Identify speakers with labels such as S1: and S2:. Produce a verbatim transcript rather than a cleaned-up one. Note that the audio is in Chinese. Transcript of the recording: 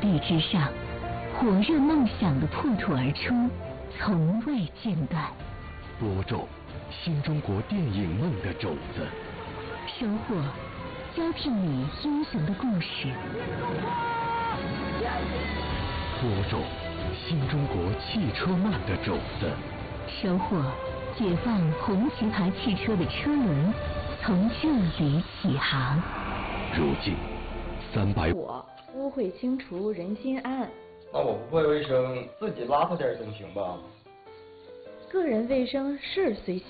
S1: 地之上，火热梦想的破土而出，从未间断。
S2: 播种新中国电影梦的种子，
S1: 收获交替你英雄的故事。
S2: 播种新中国汽车梦的种子，
S1: 收获解放红旗牌汽车的车轮，从这里起航。
S2: 如今三百
S3: 我污秽清除，人心安。
S4: 那我不会卫生，自己邋遢点总行吧？
S3: 个人卫生是随